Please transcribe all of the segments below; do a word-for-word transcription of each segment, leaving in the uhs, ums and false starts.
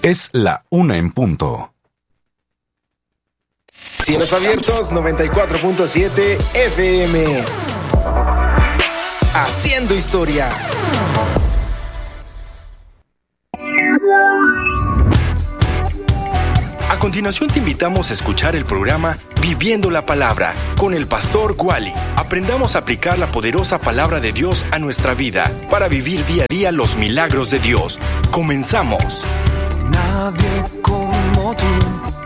Es la una en punto. Cielos abiertos, noventa y cuatro punto siete F M. Haciendo historia. A continuación te invitamos a escuchar el programa Viviendo la Palabra con el Pastor Wally. Aprendamos a aplicar la poderosa palabra de Dios a nuestra vida para vivir día a día los milagros de Dios. Comenzamos. Nadie como tú.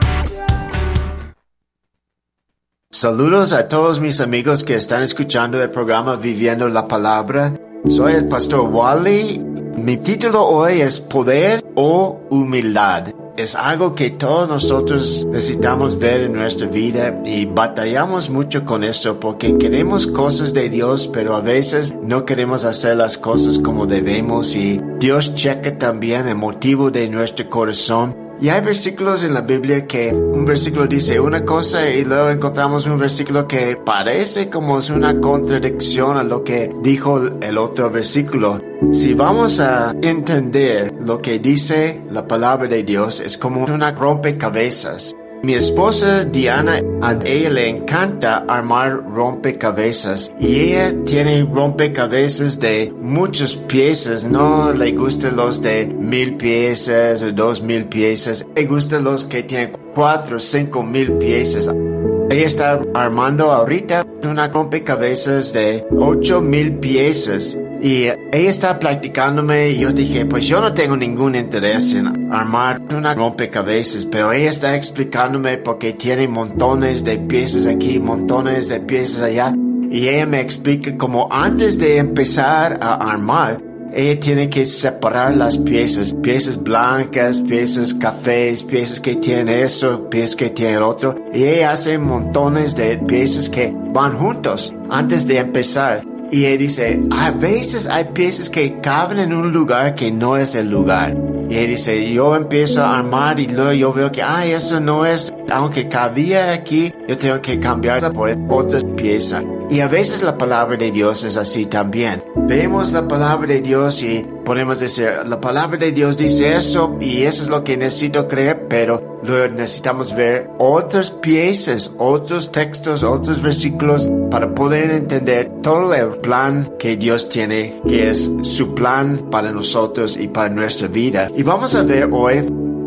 Saludos a todos mis amigos que están escuchando el programa Viviendo la Palabra. Soy el Pastor Wally. Mi título hoy es Poder o Humildad. Es algo que todos nosotros necesitamos ver en nuestra vida y batallamos mucho con eso porque queremos cosas de Dios, pero a veces no queremos hacer las cosas como debemos y Dios checa también el motivo de nuestro corazón. Y hay versículos en la Biblia que un versículo dice una cosa y luego encontramos un versículo que parece como es una contradicción a lo que dijo el otro versículo. Si vamos a entender lo que dice la palabra de Dios, es como una rompecabezas. Mi esposa Diana, a ella le encanta armar rompecabezas y ella tiene rompecabezas de muchas piezas. No le gustan los de mil piezas o dos mil piezas. Le gustan los que tienen cuatro o cinco mil piezas. Ella está armando ahorita una rompecabezas de ocho mil piezas. Y ella está practicándome y yo dije, pues yo no tengo ningún interés en armar una rompecabezas, pero ella está explicándome porque tiene montones de piezas aquí, montones de piezas allá. Y ella me explica como antes de empezar a armar, ella tiene que separar las piezas, piezas blancas, piezas cafés, piezas que tienen eso, piezas que tienen otro. Y ella hace montones de piezas que van juntos antes de empezar. Y él dice, a veces hay piezas que caben en un lugar que no es el lugar. Y él dice, yo empiezo a armar y luego yo veo que, ah, eso no es, aunque cabía aquí, yo tengo que cambiarla por otra pieza. Y a veces la palabra de Dios es así también. Vemos la palabra de Dios y podemos decir, la palabra de Dios dice eso y eso es lo que necesito creer, pero luego necesitamos ver otras piezas, otros textos, otros versículos para poder entender todo el plan que Dios tiene, que es su plan para nosotros y para nuestra vida. Y vamos a ver hoy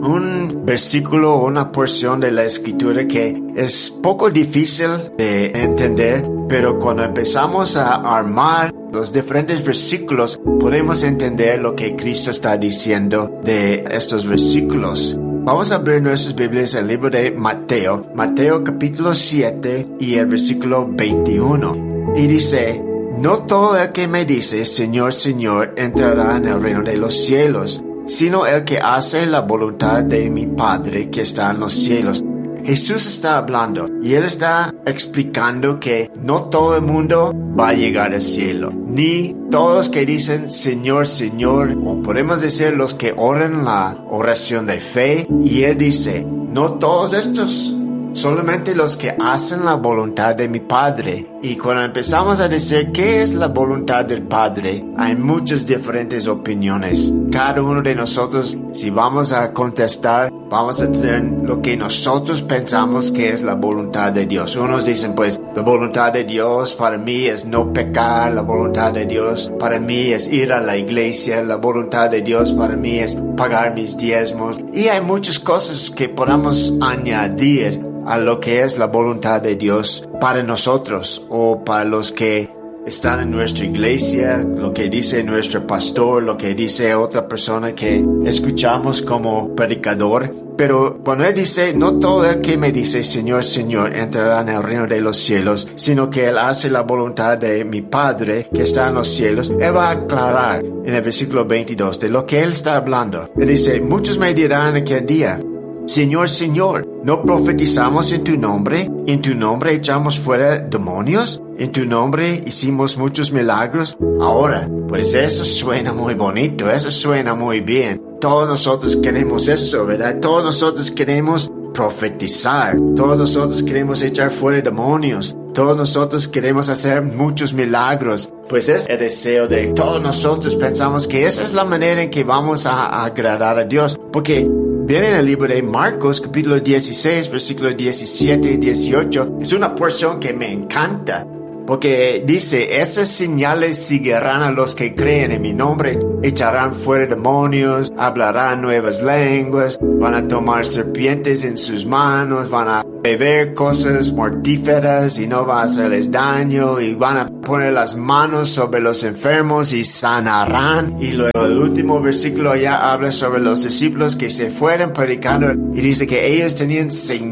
un versículo o una porción de la Escritura que es poco difícil de entender, pero cuando empezamos a armar los diferentes versículos, podemos entender lo que Cristo está diciendo de estos versículos. Vamos a abrir nuestras Biblias en el libro de Mateo, Mateo capítulo siete y el versículo veintiuno. Y dice, no todo el que me dice, Señor, Señor, entrará en el reino de los cielos, sino el que hace la voluntad de mi Padre que está en los cielos. Jesús está hablando y Él está explicando que no todo el mundo va a llegar al cielo, ni todos que dicen Señor, Señor, o podemos decir los que oran la oración de fe, y Él dice, no todos estos, solamente los que hacen la voluntad de mi Padre. Y cuando empezamos a decir qué es la voluntad del Padre, hay muchas diferentes opiniones. Cada uno de nosotros, si vamos a contestar, vamos a tener lo que nosotros pensamos que es la voluntad de Dios. Unos dicen, pues, la voluntad de Dios para mí es no pecar, la voluntad de Dios para mí es ir a la iglesia, la voluntad de Dios para mí es pagar mis diezmos. Y hay muchas cosas que podamos añadir a lo que es la voluntad de Dios para nosotros o para los que están en nuestra iglesia, lo que dice nuestro pastor, lo que dice otra persona que escuchamos como predicador. Pero cuando Él dice, no todo el que me dice Señor, Señor entrará en el reino de los cielos, sino que Él hace la voluntad de mi Padre que está en los cielos, Él va a aclarar en el versículo veintidós de lo que Él está hablando. Él dice, muchos me dirán en aquel día, Señor, Señor, ¿no profetizamos en tu nombre? ¿En tu nombre echamos fuera demonios? ¿En tu nombre hicimos muchos milagros? Ahora, pues eso suena muy bonito, eso suena muy bien. Todos nosotros queremos eso, ¿verdad? Todos nosotros queremos profetizar. Todos nosotros queremos echar fuera demonios. Todos nosotros queremos hacer muchos milagros. Pues es el deseo de todos nosotros. Pensamos que esa es la manera en que vamos a, a agradar a Dios. Porque También en el libro de Marcos, capítulo dieciséis, versículos diecisiete y dieciocho, es una porción que me encanta. Porque dice, estas señales seguirán a los que creen en mi nombre, echarán fuera demonios, hablarán nuevas lenguas, van a tomar serpientes en sus manos, van a beber cosas mortíferas y no va a hacerles daño, y van a poner las manos sobre los enfermos y sanarán. Y luego el último versículo ya habla sobre los discípulos que se fueron predicando y dice que ellos tenían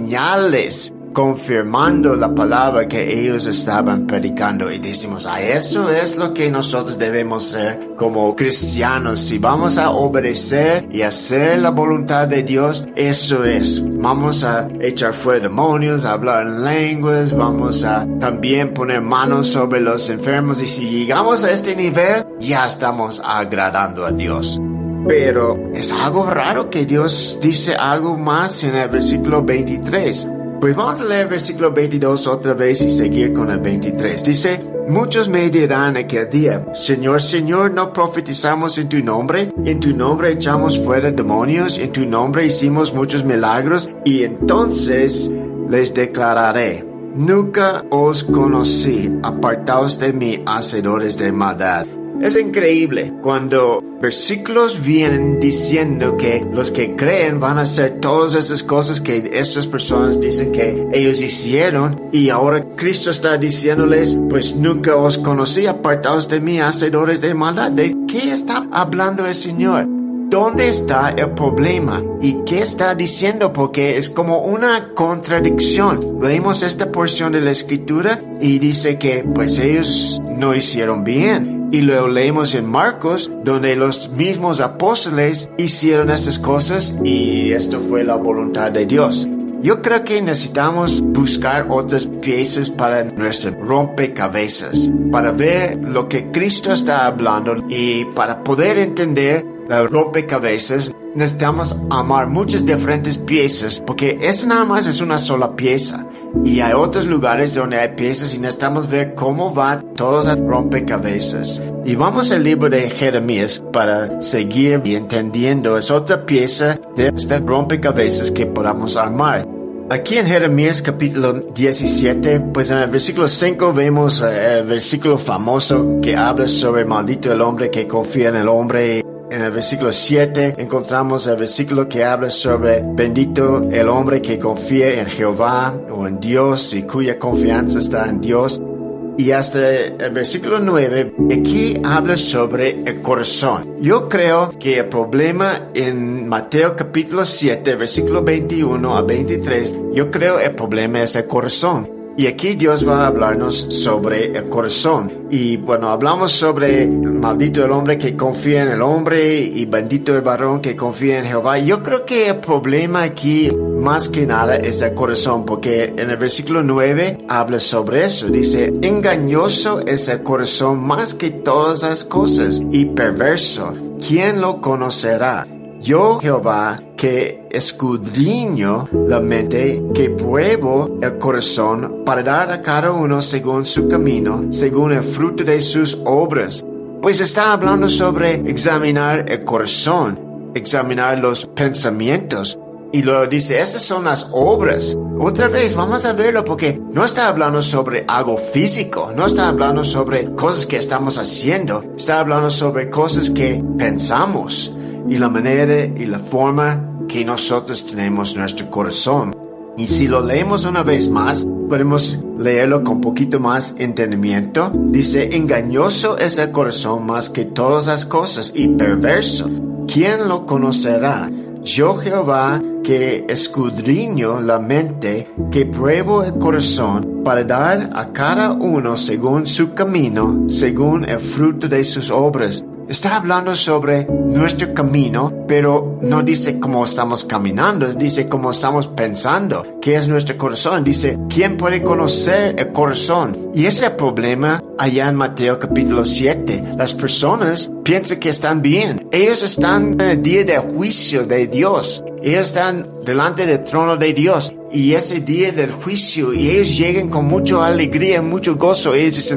señales confirmando la palabra que ellos estaban predicando. Y decimos, ah, eso es lo que nosotros debemos hacer como cristianos. Si vamos a obedecer y hacer la voluntad de Dios, eso es. Vamos a echar fuera demonios, a hablar en lenguas, vamos a también poner manos sobre los enfermos. Y si llegamos a este nivel, ya estamos agradando a Dios. Pero es algo raro que Dios dice algo más en el versículo veintitrés. Pues vamos a leer el versículo veintidós otra vez y seguir con el veintitrés. Dice, muchos me dirán aquel día, Señor, Señor, ¿no profetizamos en tu nombre? En tu nombre echamos fuera demonios, en tu nombre hicimos muchos milagros. Y entonces les declararé, nunca os conocí, apartaos de mí, hacedores de maldad. Es increíble cuando versículos vienen diciendo que los que creen van a hacer todas esas cosas que estas personas dicen que ellos hicieron, y ahora Cristo está diciéndoles, pues nunca os conocí, apartaos de mí, hacedores de maldad. ¿De qué está hablando el Señor? ¿Dónde está el problema? ¿Y qué está diciendo? Porque es como una contradicción. Leemos esta porción de la Escritura y dice que pues ellos no hicieron bien. Y luego leemos en Marcos, donde los mismos apóstoles hicieron estas cosas y esto fue la voluntad de Dios. Yo creo que necesitamos buscar otras piezas para nuestro rompecabezas, para ver lo que Cristo está hablando, y para poder entender el rompecabezas necesitamos amar muchas diferentes piezas, porque esa nada más es una sola pieza. Y hay otros lugares donde hay piezas y necesitamos ver cómo va todas las rompecabezas. Y vamos al libro de Jeremías para seguir entendiendo. Es otra pieza de este rompecabezas que podamos armar. Aquí en Jeremías capítulo diecisiete, pues en el versículo cinco vemos el versículo famoso que habla sobre maldito el hombre que confía en el hombre. En el versículo siete encontramos el versículo que habla sobre bendito el hombre que confía en Jehová o en Dios y cuya confianza está en Dios. Y hasta el versículo nueve, aquí habla sobre el corazón. Yo creo que el problema en Mateo capítulo siete, versículo veintiuno a veintitrés, yo creo el problema es el corazón. Y aquí Dios va a hablarnos sobre el corazón. Y bueno, hablamos sobre maldito el hombre que confía en el hombre y bendito el varón que confía en Jehová. Yo creo que el problema aquí más que nada es el corazón, porque en el versículo nueve habla sobre eso. Dice, engañoso es el corazón más que todas las cosas y perverso. ¿Quién lo conocerá? Yo, Jehová, que escudriño la mente, que pruebo el corazón para dar a cada uno según su camino, según el fruto de sus obras. Pues está hablando sobre examinar el corazón, examinar los pensamientos. Y luego dice, esas son las obras. Otra vez, vamos a verlo, porque no está hablando sobre algo físico, no está hablando sobre cosas que estamos haciendo, está hablando sobre cosas que pensamos y la manera y la forma que nosotros tenemos nuestro corazón. Y si lo leemos una vez más, podemos leerlo con un poquito más entendimiento. Dice, engañoso es el corazón más que todas las cosas y perverso. ¿Quién lo conocerá? Yo, Jehová, que escudriño la mente, que pruebo el corazón para dar a cada uno según su camino, según el fruto de sus obras. Está hablando sobre nuestro camino, pero no dice cómo estamos caminando, dice cómo estamos pensando, qué es nuestro corazón. Dice, ¿quién puede conocer el corazón? Y ese es el problema allá en Mateo capítulo siete. Las personas piensan que están bien. Ellos están en el día del juicio de Dios. Ellos están delante del trono de Dios. Y ese día del juicio, y ellos llegan con mucha alegría, mucho gozo. Ellos dicen,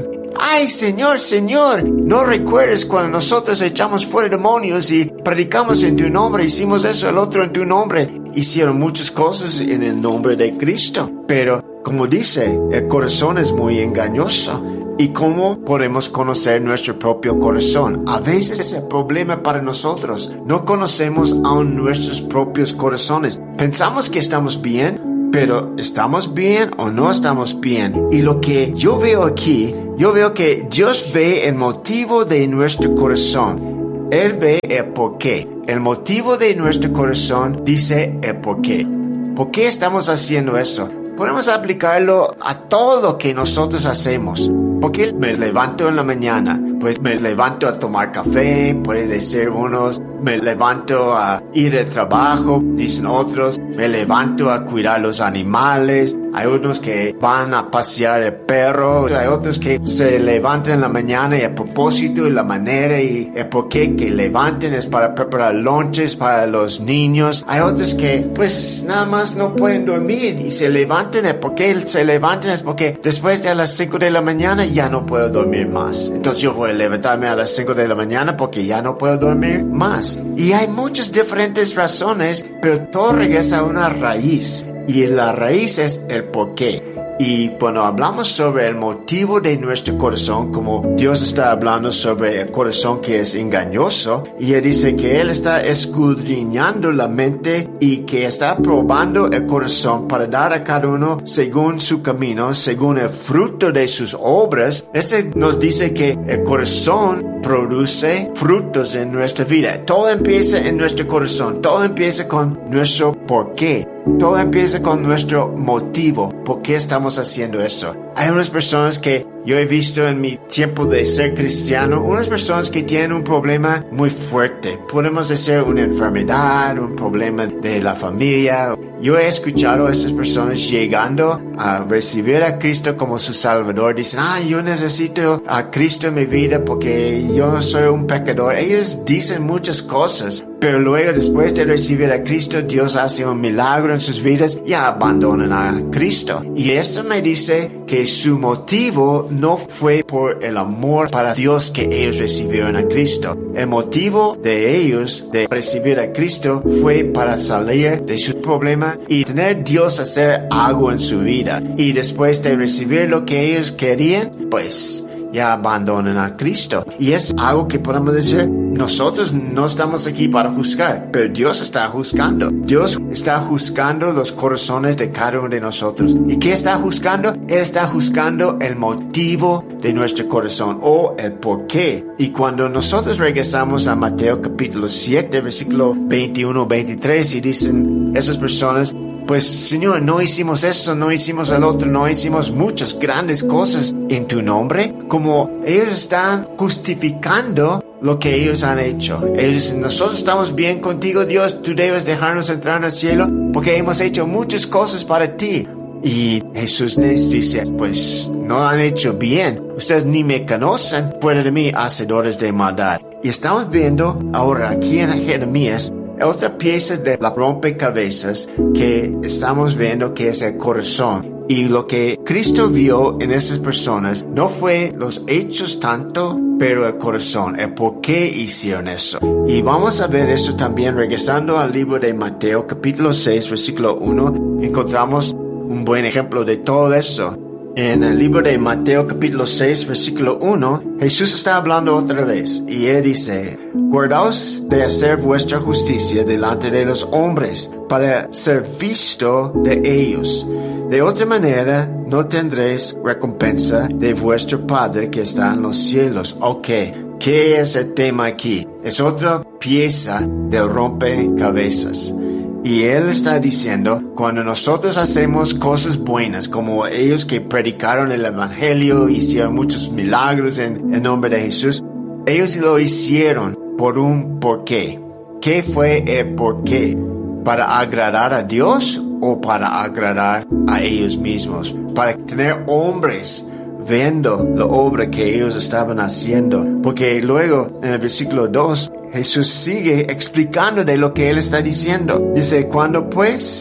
ay, Señor, Señor, ¿no recuerdas cuando nosotros echamos fuera demonios y predicamos en tu nombre, hicimos eso, el otro en tu nombre? Hicieron muchas cosas en el nombre de Cristo, pero como dice, el corazón es muy engañoso. ¿Y cómo podemos conocer nuestro propio corazón? A veces es el problema para nosotros. No conocemos aún nuestros propios corazones. Pensamos que estamos bien, pero ¿estamos bien o no estamos bien? Y lo que yo veo aquí, yo veo que Dios ve el motivo de nuestro corazón. Él ve el porqué. El motivo de nuestro corazón dice el porqué. ¿Por qué estamos haciendo eso? Podemos aplicarlo a todo lo que nosotros hacemos. Porque me levanto en la mañana, pues me levanto a tomar café, puede decir unos, me levanto a ir al trabajo, dicen otros, me levanto a cuidar los animales, hay unos que van a pasear el perro, hay otros que se levantan en la mañana y a propósito y la manera y el porqué que levanten es para preparar lonches para los niños, hay otros que pues nada más no pueden dormir y se levantan, el porqué se levantan es porque después de las cinco de la mañana ya no puedo dormir más. Entonces yo voy a levantarme a las cinco de la mañana porque ya no puedo dormir más. Y hay muchas diferentes razones, pero todo regresa a una raíz. Y la raíz es el porqué. Y cuando hablamos sobre el motivo de nuestro corazón, como Dios está hablando sobre el corazón que es engañoso, y Él dice que Él está escudriñando la mente y que está probando el corazón para dar a cada uno según su camino, según el fruto de sus obras. Este nos dice que el corazón produce frutos en nuestra vida. Todo empieza en nuestro corazón, todo empieza con nuestro porqué. Todo empieza con nuestro motivo. ¿Por qué estamos haciendo esto? Hay unas personas que yo he visto en mi tiempo de ser cristiano, unas personas que tienen un problema muy fuerte. Podemos decir una enfermedad, un problema de la familia. Yo he escuchado a esas personas llegando a recibir a Cristo como su Salvador. Dicen, ah, yo necesito a Cristo en mi vida porque yo soy un pecador. Ellos dicen muchas cosas, pero luego después de recibir a Cristo, Dios hace un milagro en sus vidas y abandonan a Cristo. Y esto me dice que su motivo no fue por el amor para Dios que ellos recibieron a Cristo. El motivo de ellos de recibir a Cristo fue para salir de su problema y tener Dios hacer algo en su vida. Y después de recibir lo que ellos querían, pues ya abandonan a Cristo. Y es algo que podemos decir, nosotros no estamos aquí para juzgar, pero Dios está juzgando. Dios está juzgando los corazones de cada uno de nosotros. ¿Y qué está juzgando? Él está juzgando el motivo de nuestro corazón o el porqué. Y cuando nosotros regresamos a Mateo capítulo siete, versículo veintiuno veintitrés, y dicen esas personas, pues Señor, no hicimos eso, no hicimos el otro, no hicimos muchas grandes cosas en tu nombre. Como ellos están justificando lo que ellos han hecho. Ellos dicen, nosotros estamos bien contigo, Dios, tú debes dejarnos entrar al cielo porque hemos hecho muchas cosas para ti. Y Jesús les dice, pues no han hecho bien. Ustedes ni me conocen, fuera de mí, hacedores de maldad. Y estamos viendo ahora aquí en Jeremías otra pieza de la rompecabezas que estamos viendo que es el corazón. Y lo que Cristo vio en esas personas no fue los hechos tanto, pero el corazón, el por qué hicieron eso. Y vamos a ver esto también regresando al libro de Mateo, capítulo seis, versículo uno. Encontramos un buen ejemplo de todo eso. En el libro de Mateo, capítulo seis, versículo uno, Jesús está hablando otra vez. Y Él dice, guardaos de hacer vuestra justicia delante de los hombres, para ser visto de ellos. De otra manera, no tendréis recompensa de vuestro Padre que está en los cielos. Ok, ¿qué es el tema aquí? Es otra pieza del rompecabezas. Y Él está diciendo, cuando nosotros hacemos cosas buenas, como ellos que predicaron el Evangelio, hicieron muchos milagros en el nombre de Jesús, ellos lo hicieron por un porqué. ¿Qué fue el porqué? ¿Para agradar a Dios o para agradar a ellos mismos? Para tener hombres viendo la obra que ellos estaban haciendo. Porque luego, en el versículo dos, Jesús sigue explicando de lo que Él está diciendo. Dice, cuando pues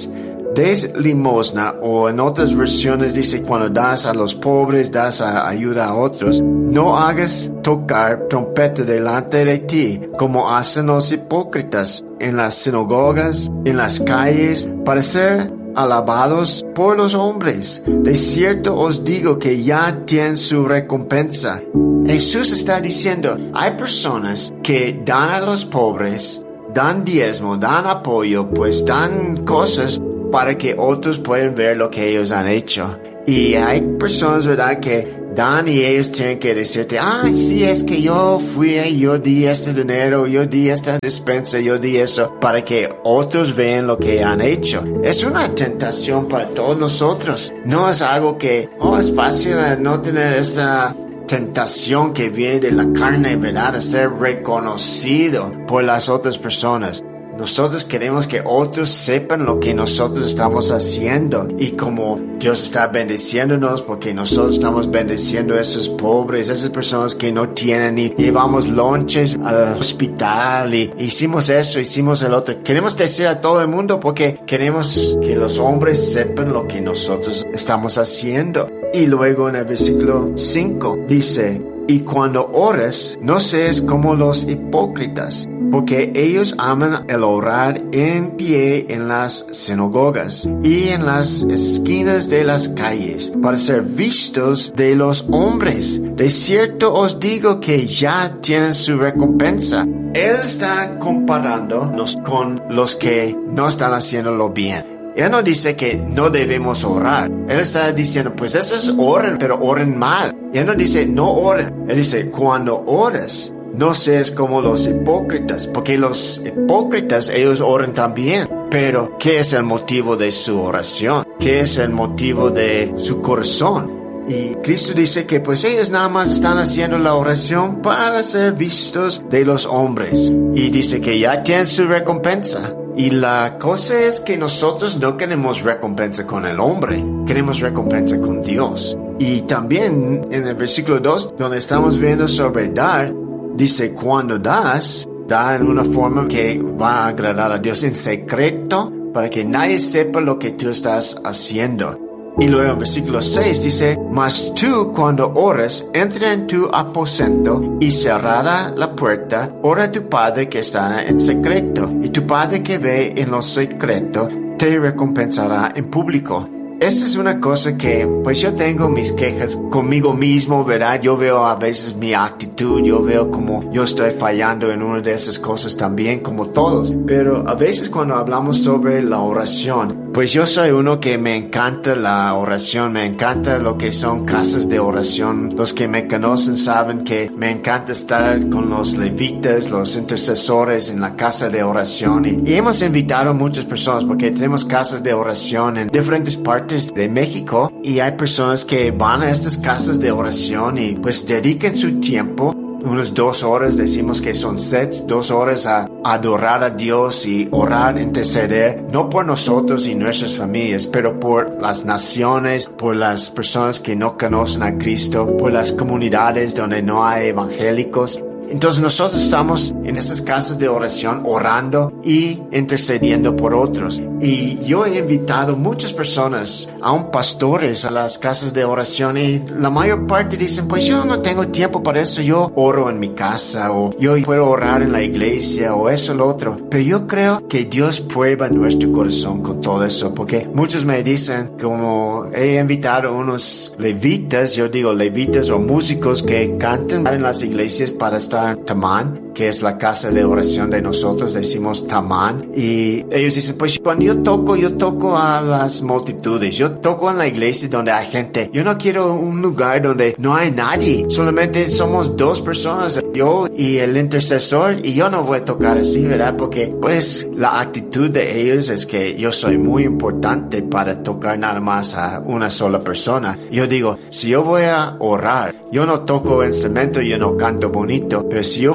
des limosna, o en otras versiones dice cuando das a los pobres, das a, ayuda a otros, no hagas tocar trompeta delante de ti, como hacen los hipócritas en las sinagogas, en las calles, para ser alabados por los hombres. De cierto os digo que ya tienen su recompensa. Jesús está diciendo, hay personas que dan a los pobres, dan diezmo, dan apoyo, pues dan cosas para que otros puedan ver lo que ellos han hecho. Y hay personas, ¿verdad?, que dan y ellos tienen que decirte, ay, sí, es que yo fui, yo di este dinero, yo di esta despensa, yo di eso, para que otros vean lo que han hecho. Es una tentación para todos nosotros. No es algo que, oh, es fácil no tener esta tentación que viene de la carne, ¿verdad?, a ser reconocido por las otras personas. Nosotros queremos que otros sepan lo que nosotros estamos haciendo. Y como Dios está bendiciéndonos porque nosotros estamos bendiciendo a esos pobres, esas personas que no tienen, y llevamos lonches al hospital y hicimos eso, hicimos el otro. Queremos decir a todo el mundo porque queremos que los hombres sepan lo que nosotros estamos haciendo. Y luego en el versículo cinco dice, y cuando ores, no seas como los hipócritas, porque ellos aman el orar en pie en las sinagogas y en las esquinas de las calles, para ser vistos de los hombres. De cierto os digo que ya tienen su recompensa. Él está comparándonos con los que no están haciéndolo bien. Él no dice que no debemos orar. Él está diciendo, pues esos oren, pero oren mal. Y él no dice, no oren. Él dice, cuando ores, no seas como los hipócritas, porque los hipócritas, ellos oran también. Pero, ¿qué es el motivo de su oración? ¿Qué es el motivo de su corazón? Y Cristo dice que pues ellos nada más están haciendo la oración para ser vistos de los hombres. Y dice que ya tienen su recompensa. Y la cosa es que nosotros no queremos recompensa con el hombre, queremos recompensa con Dios. Y también en el versículo dos, donde estamos viendo sobre dar, dice, cuando das, da en una forma que va a agradar a Dios en secreto, para que nadie sepa lo que tú estás haciendo. Y luego en versículo seis dice, mas tú cuando ores, entra en tu aposento y cerrada la puerta, ora a tu Padre que está en secreto, y tu Padre que ve en lo secreto te recompensará en público. Esa es una cosa que, pues yo tengo mis quejas conmigo mismo, ¿verdad? Yo veo a veces mi actitud, yo veo como yo estoy fallando en una de esas cosas también, como todos. Pero a veces cuando hablamos sobre la oración, pues yo soy uno que me encanta la oración, me encanta lo que son casas de oración. Los que me conocen saben que me encanta estar con los levitas, los intercesores en la casa de oración. Y, y hemos invitado a muchas personas porque tenemos casas de oración en diferentes partes de México, y hay personas que van a estas casas de oración y pues dedican su tiempo, unas dos horas, decimos que son sets, dos horas a adorar a Dios y orar, interceder, no por nosotros y nuestras familias, pero por las naciones, por las personas que no conocen a Cristo, por las comunidades donde no hay evangélicos. Entonces nosotros estamos en estas casas de oración orando y intercediendo por otros. Y yo he invitado muchas personas, aún pastores, a las casas de oración, y la mayor parte dicen, pues yo no tengo tiempo para eso, yo oro en mi casa, o yo puedo orar en la iglesia, o eso o lo otro. Pero yo creo que Dios prueba nuestro corazón con todo eso, porque muchos me dicen, como he invitado a unos levitas, yo digo levitas o músicos que cantan en las iglesias para estar Tamán, que es la casa de oración de nosotros, decimos Tamán, y ellos dicen, pues cuando yo toco, yo toco a las multitudes, yo toco en la iglesia donde hay gente, yo no quiero un lugar donde no hay nadie, solamente somos dos personas, yo y el intercesor, y yo no voy a tocar así, ¿verdad? Porque pues la actitud de ellos es que yo soy muy importante para tocar nada más a una sola persona. Yo digo, si yo voy a orar, yo no toco instrumento, yo no canto bonito, pero si yo fuera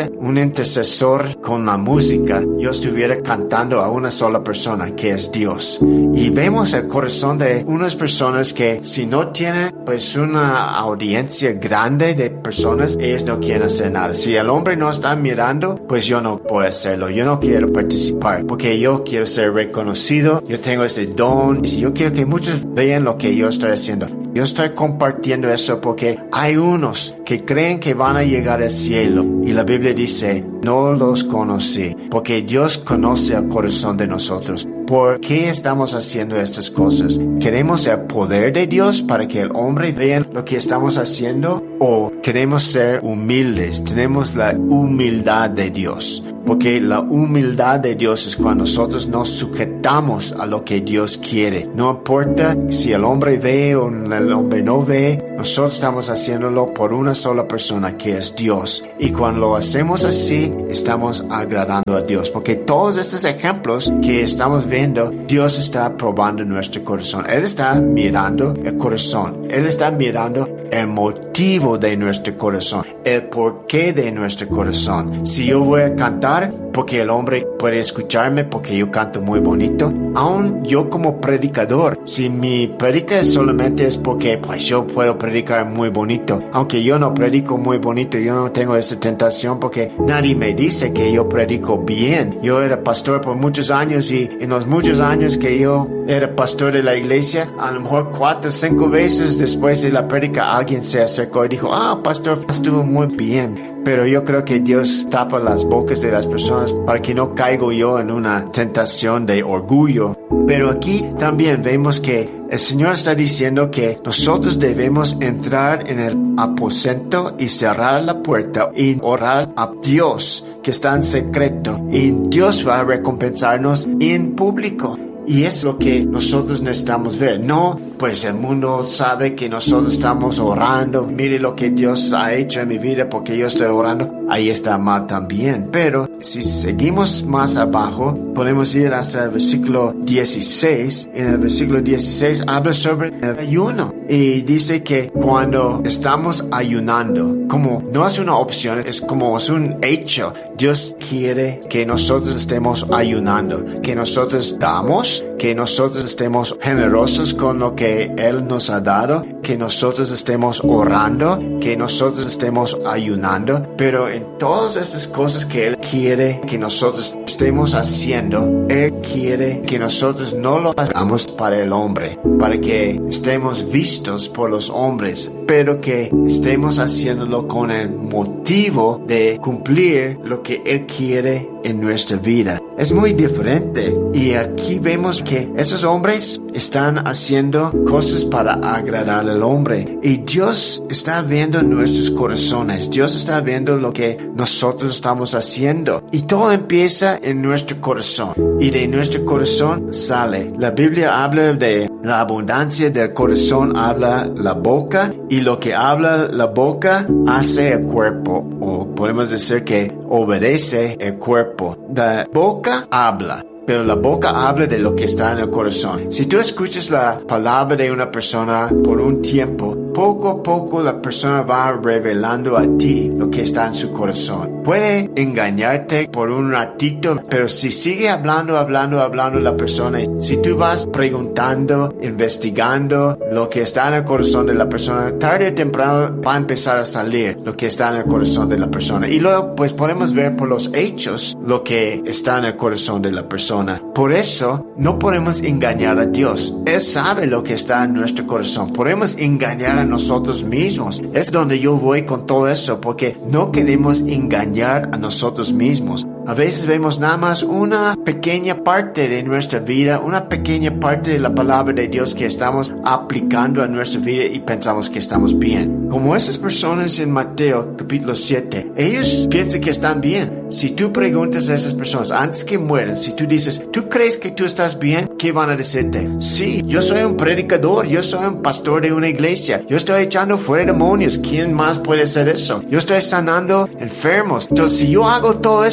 fuera un intercesor con la música, yo estuviera cantando a una sola persona, que es Dios. Y vemos el corazón de unas personas que si no tienen pues una audiencia grande de personas, ellos no quieren hacer nada. Si el hombre no está mirando, pues yo no puedo hacerlo. Yo no quiero participar porque yo quiero ser reconocido. Yo tengo ese don. Y yo quiero que muchos vean lo que yo estoy haciendo. Yo estoy compartiendo eso porque hay unos que creen que van a llegar al cielo y la Biblia dice, no los conocí, porque Dios conoce el corazón de nosotros. ¿Por qué estamos haciendo estas cosas? ¿Queremos el poder de Dios para que el hombre vea lo que estamos haciendo? ¿O queremos ser humildes? Tenemos la humildad de Dios. Porque la humildad de Dios es cuando nosotros nos sujetamos a lo que Dios quiere. No importa si el hombre ve o el hombre no ve, nosotros estamos haciéndolo por una sola persona, que es Dios. Y cuando lo hacemos así, estamos agradando a Dios. Porque todos estos ejemplos que estamos viendo, Dios está probando nuestro corazón. Él está mirando el corazón. Él está mirando el motivo de nuestro corazón, el porqué de nuestro corazón. Si yo voy a cantar porque el hombre puede escucharme porque yo canto muy bonito, aún yo como predicador, si mi predica solamente es porque pues yo puedo predicar muy bonito, aunque yo no predico muy bonito, yo no tengo esa tentación porque nadie me dice que yo predico bien. Yo era pastor por muchos años y en los muchos años que yo era pastor de la iglesia, a lo mejor cuatro o cinco veces después de la prédica alguien se acercó y dijo, ah, pastor, estuvo muy bien. Pero yo creo que Dios tapa las bocas de las personas para que no caiga yo en una tentación de orgullo. Pero aquí también vemos que el Señor está diciendo que nosotros debemos entrar en el aposento y cerrar la puerta y orar a Dios que está en secreto. Y Dios va a recompensarnos en público. Y es lo que nosotros necesitamos ver. No, pues el mundo sabe que nosotros estamos orando. Mire lo que Dios ha hecho en mi vida porque yo estoy orando. Ahí está mal también. Pero si seguimos más abajo, podemos ir hasta el versículo dieciséis. En el versículo dieciséis habla sobre el ayuno. Y dice que cuando estamos ayunando, como no es una opción, es como es un hecho. Dios quiere que nosotros estemos ayunando, que nosotros damos, que nosotros estemos generosos con lo que Él nos ha dado, que nosotros estemos orando, que nosotros estemos ayunando, pero en todas estas cosas que Él quiere que nosotros estemos haciendo, Él quiere que nosotros no lo hagamos para el hombre, para que estemos vistos por los hombres, pero que estemos haciéndolo con el motivo de cumplir lo que Él quiere en nuestra vida. Es muy diferente. Y aquí vemos que esos hombres están haciendo cosas para agradar al hombre. Y Dios está viendo nuestros corazones. Dios está viendo lo que nosotros estamos haciendo. Y todo empieza en nuestro corazón. Y de nuestro corazón sale. La Biblia habla de la abundancia del corazón, habla la boca. Y lo que habla la boca hace el cuerpo. O podemos decir que obedece el cuerpo. La boca habla, pero la boca habla de lo que está en el corazón. Si tú escuchas la palabra de una persona por un tiempo, poco a poco la persona va revelando a ti lo que está en su corazón. Puede engañarte por un ratito, pero si sigue hablando, hablando, hablando la persona, si tú vas preguntando, investigando lo que está en el corazón de la persona, tarde o temprano va a empezar a salir lo que está en el corazón de la persona. Y luego pues podemos ver por los hechos lo que está en el corazón de la persona. Por eso no podemos engañar a Dios. Él sabe lo que está en nuestro corazón. Podemos engañar a nosotros mismos. Es donde yo voy con todo eso, porque no queremos engañar a nosotros mismos. A veces vemos nada más una pequeña parte de nuestra vida, una pequeña parte de la palabra de Dios que estamos aplicando a nuestra vida y pensamos que estamos bien. Como esas personas en Mateo capítulo siete, ellos piensan que están bien. Si tú preguntas a esas personas antes que mueran, si tú dices, ¿tú crees que tú estás bien? ¿Qué van a decirte? Sí, yo soy un predicador, yo soy un pastor de una iglesia, yo estoy echando fuera demonios. ¿Quién más puede hacer eso? Yo estoy sanando enfermos. Entonces, si yo hago todo eso,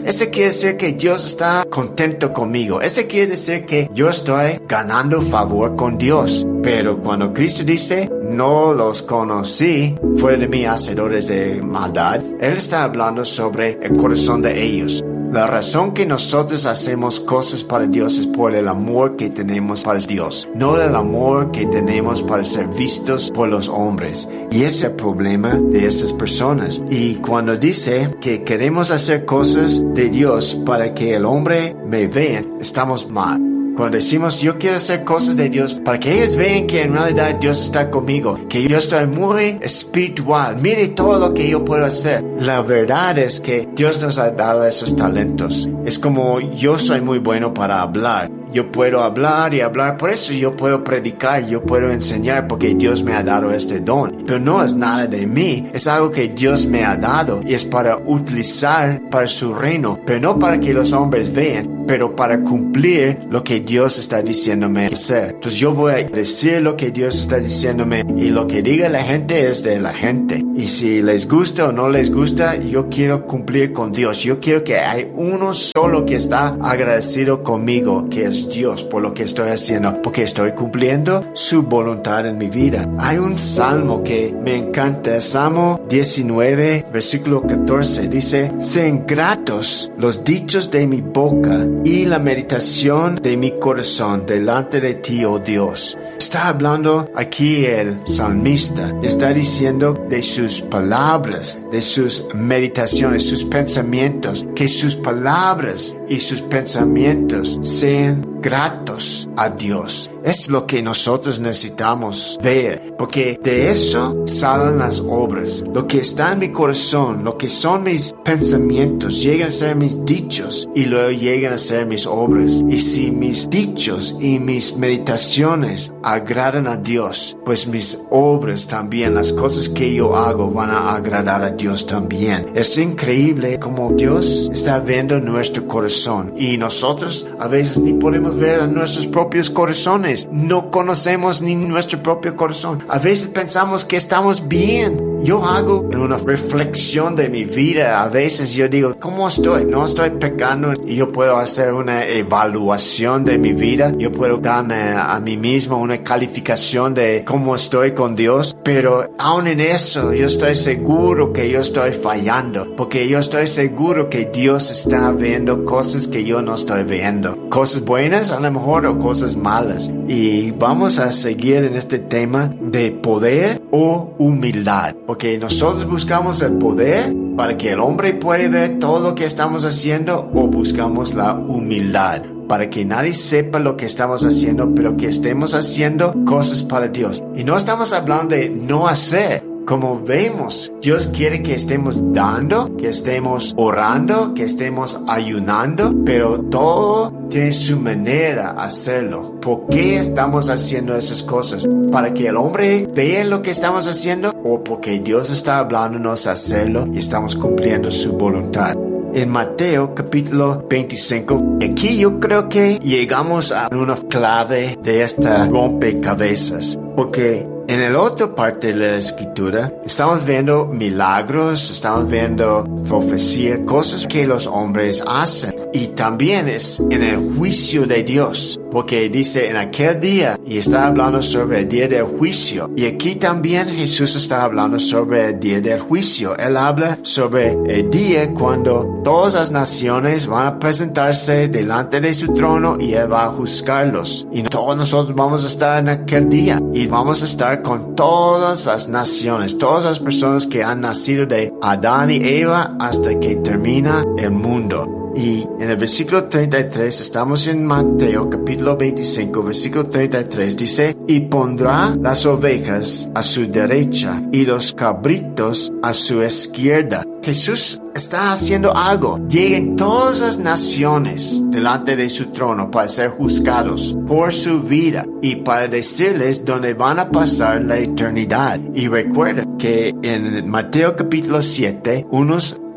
ese quiere decir que Dios está contento conmigo. Ese quiere decir que yo estoy ganando favor con Dios. Pero cuando Cristo dice, no los conocí, fuera de mí hacedores de maldad, Él está hablando sobre el corazón de ellos. La razón que nosotros hacemos cosas para Dios es por el amor que tenemos para Dios, no el amor que tenemos para ser vistos por los hombres. Y ese es el problema de estas personas. Y cuando dice que queremos hacer cosas de Dios para que el hombre me vea, estamos mal. Cuando decimos, yo quiero hacer cosas de Dios para que ellos vean que en realidad Dios está conmigo, que yo estoy muy espiritual, mire todo lo que yo puedo hacer. La verdad es que Dios nos ha dado esos talentos. Es como yo soy muy bueno para hablar. Yo puedo hablar y hablar, por eso yo puedo predicar, yo puedo enseñar porque Dios me ha dado este don. Pero no es nada de mí, es algo que Dios me ha dado y es para utilizar para su reino, pero no para que los hombres vean, pero para cumplir lo que Dios está diciéndome hacer. Entonces yo voy a decir lo que Dios está diciéndome y lo que diga la gente es de la gente. Y si les gusta o no les gusta, yo quiero cumplir con Dios. Yo quiero que hay uno solo que está agradecido conmigo, que es Dios por lo que estoy haciendo, porque estoy cumpliendo su voluntad en mi vida. Hay un salmo que me encanta, Salmo diecinueve, versículo catorce, dice, sean gratos los dichos de mi boca y la meditación de mi corazón delante de ti, oh Dios. Está hablando aquí el salmista, está diciendo de sus palabras, de sus meditaciones, sus pensamientos, que sus palabras y sus pensamientos sean gratos a Dios. Es lo que nosotros necesitamos ver, porque de eso salen las obras. Lo que está en mi corazón, lo que son mis pensamientos, llegan a ser mis dichos y luego llegan a ser mis obras. Y si mis dichos y mis meditaciones agradan a Dios, pues mis obras también, las cosas que yo hago van a agradar a Dios también. Es increíble como Dios está viendo nuestro corazón y nosotros a veces ni podemos ver a nuestros propios corazones. No conocemos ni nuestro propio corazón. A veces pensamos que estamos bien. Yo hago una reflexión de mi vida. A veces yo digo, ¿cómo estoy? No estoy pecando. Y yo puedo hacer una evaluación de mi vida. Yo puedo darme a mí mismo una calificación de cómo estoy con Dios. Pero aún en eso, yo estoy seguro que yo estoy fallando. Porque yo estoy seguro que Dios está viendo cosas que yo no estoy viendo. Cosas buenas a lo mejor o cosas malas. Y vamos a seguir en este tema de poder o humildad. Porque nosotros buscamos el poder para que el hombre pueda ver todo lo que estamos haciendo, o buscamos la humildad para que nadie sepa lo que estamos haciendo, pero que estemos haciendo cosas para Dios. Y no estamos hablando de no hacer. Como vemos, Dios quiere que estemos dando, que estemos orando, que estemos ayunando, pero todo tiene su manera de hacerlo. ¿Por qué estamos haciendo esas cosas? ¿Para que el hombre vea lo que estamos haciendo? ¿O porque Dios está hablándonos a hacerlo y estamos cumpliendo su voluntad? En Mateo capítulo veinticinco, aquí yo creo que llegamos a una clave de esta rompecabezas, porque en la otra parte de la escritura estamos viendo milagros, estamos viendo profecía, cosas que los hombres hacen. Y también es en el juicio de Dios, porque dice en aquel día, y está hablando sobre el día del juicio. Y aquí también Jesús está hablando sobre el día del juicio. Él habla sobre el día cuando todas las naciones van a presentarse delante de su trono y Él va a juzgarlos. Y todos nosotros vamos a estar en aquel día y vamos a estar con todas las naciones, todas las personas que han nacido de Adán y Eva hasta que termina el mundo. Y en el versículo treinta y tres, estamos en Mateo capítulo veinticinco, versículo treinta y tres, dice, y pondrá las ovejas a su derecha y los cabritos a su izquierda. Jesús está haciendo algo. Lleguen todas las naciones delante de su trono para ser juzgados por su vida y para decirles dónde van a pasar la eternidad. Y recuerda que en Mateo capítulo siete, unos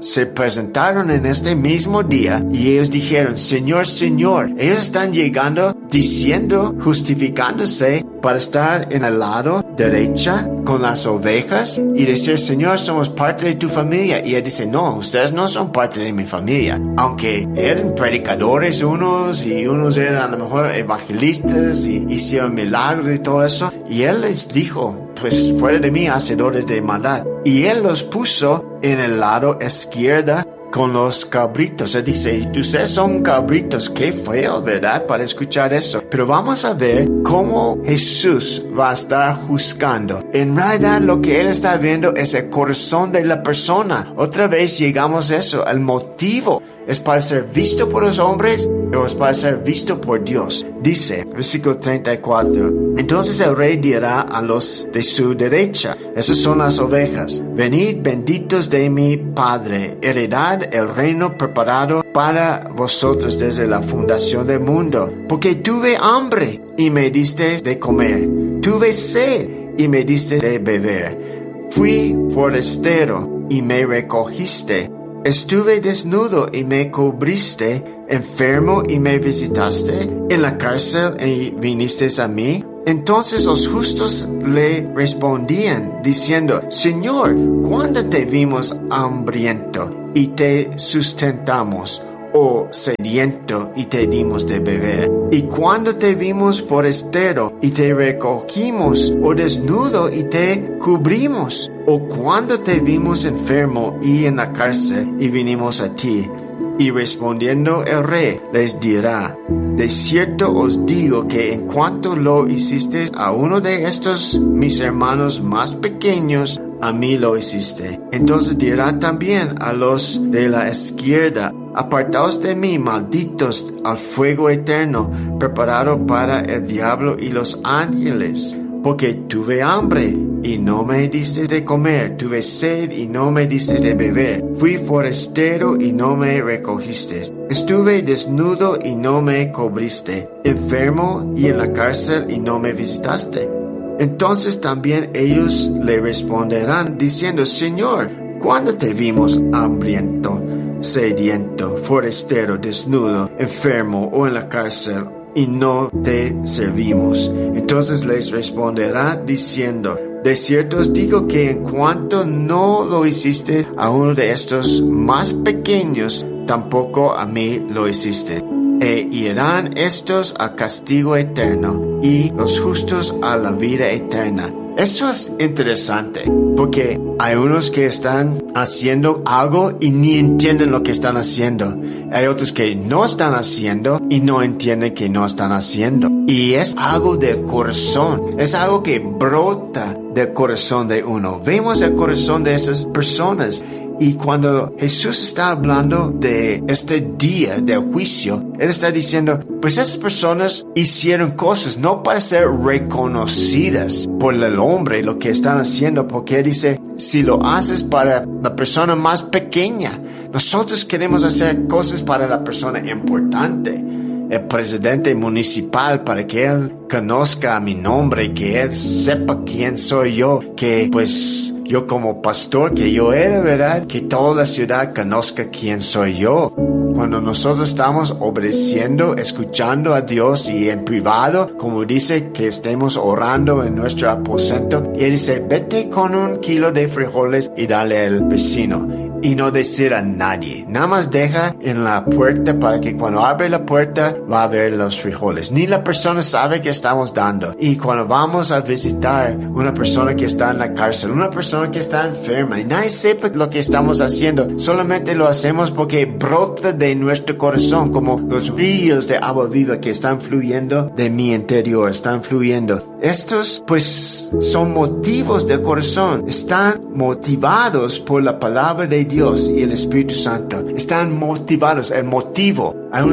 se presentaron en este mismo día y ellos dijeron, Señor, Señor. Ellos están llegando diciendo, justificándose para estar en el lado derecha con las ovejas y decir, Señor, somos parte de tu familia. Y él dice, no, ustedes no son parte de mi familia. Aunque eran predicadores unos y unos eran a lo mejor evangelistas y hicieron milagros y todo eso. Y él les dijo, pues fuera de mí, hacedores de maldad. Y él los puso en el lado izquierdo con los cabritos. Él dice, ustedes son cabritos. Qué feo, ¿verdad? Para escuchar eso. Pero vamos a ver cómo Jesús va a estar juzgando. En realidad, lo que él está viendo es el corazón de la persona. Otra vez llegamos a eso. El motivo es para ser visto por los hombres o es para ser visto por Dios. Dice, versículo treinta y cuatro. Entonces el rey dirá a los de su derecha, esas son las ovejas, venid benditos de mi Padre, heredad el reino preparado para vosotros desde la fundación del mundo. Porque tuve hambre y me diste de comer, tuve sed y me diste de beber, fui forastero y me recogiste, estuve desnudo y me cubriste, enfermo y me visitaste, en la cárcel y viniste a mí. Entonces los justos le respondían, diciendo, Señor, ¿cuándo te vimos hambriento y te sustentamos, o sediento y te dimos de beber? ¿Y cuándo te vimos forastero y te recogimos, o desnudo y te cubrimos? ¿O cuándo te vimos enfermo y en la cárcel y vinimos a ti? Y respondiendo el rey les dirá, de cierto os digo que en cuanto lo hiciste a uno de estos mis hermanos más pequeños, a mí lo hiciste. Entonces dirá también a los de la izquierda, apartaos de mí, malditos, al fuego eterno, preparado para el diablo y los ángeles. Porque tuve hambre y no me diste de comer, tuve sed y no me diste de beber, fui forastero y no me recogiste, estuve desnudo y no me cubriste, enfermo y en la cárcel y no me visitaste. Entonces también ellos le responderán diciendo, Señor, ¿cuándo te vimos hambriento, sediento, forastero, desnudo, enfermo o en la cárcel y no te servimos? Entonces les responderá diciendo, de cierto os digo que en cuanto no lo hiciste a uno de estos más pequeños, tampoco a mí lo hiciste. E irán estos a castigo eterno y los justos a la vida eterna. Esto es interesante porque hay unos que están haciendo algo y ni entienden lo que están haciendo. Hay otros que no están haciendo y no entienden que no están haciendo. Y es algo del corazón, es algo que brota del corazón de uno. Vemos el corazón de esas personas. Y cuando Jesús está hablando de este día del juicio, Él está diciendo, pues esas personas hicieron cosas no para ser reconocidas por el hombre lo que están haciendo, porque Él dice, si lo haces para la persona más pequeña, nosotros queremos hacer cosas para la persona importante. El presidente municipal, para que él conozca mi nombre, que él sepa quién soy yo, que pues yo como pastor que yo era, ¿verdad? Que toda la ciudad conozca quién soy yo. Cuando nosotros estamos obedeciendo, escuchando a Dios y en privado, como dice que estemos orando en nuestro aposento, y él dice, vete con un kilo de frijoles y dale al vecino. Y no decir a nadie. Nada más deja en la puerta para que cuando abre la puerta va a ver los frijoles. Ni la persona sabe que estamos dando. Y cuando vamos a visitar una persona que está en la cárcel, una persona que está enferma, y nadie sepa lo que estamos haciendo, solamente lo hacemos porque brota de nuestro corazón, como los ríos de agua viva que están fluyendo de mi interior, están fluyendo. Estos pues son motivos del corazón. Están motivados por la palabra de Dios y el Espíritu Santo. Están motivados, el motivo. Hay